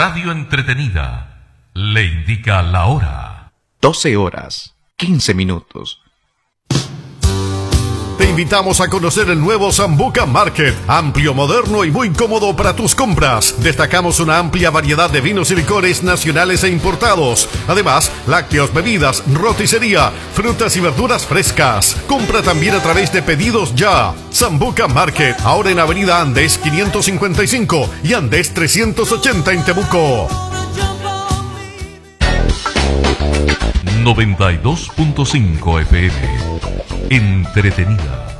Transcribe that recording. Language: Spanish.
radio entretenida le indica la hora. 12:15. Te invitamos a conocer el nuevo Sambuca Market, amplio, moderno y muy cómodo para tus compras. Destacamos una amplia variedad de vinos y licores nacionales e importados. Además, lácteos, bebidas, roticería, frutas y verduras frescas. Compra también a través de Pedidos Ya. Sambuca Market, ahora en Avenida Andes 555 y Andes 380 en Temuco. 92.5 FM. Entretenida.